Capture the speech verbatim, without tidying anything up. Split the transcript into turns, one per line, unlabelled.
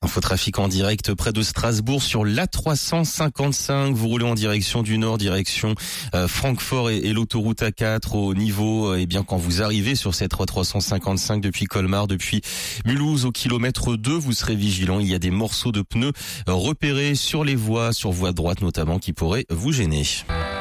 Infotrafic en direct près de Strasbourg sur l'A trois cent cinquante-cinq. Vous roulez en direction du nord, direction euh, Francfort et, et l'autoroute A quatre au niveau, et eh bien quand vous arrivez sur cette A trois cent cinquante-cinq depuis Colmar, depuis Mulhouse au kilomètre deux, vous serez vigilant. Il y a des morceaux de pneus repérés sur les voies, sur voie droite notamment, qui pourraient vous gêner.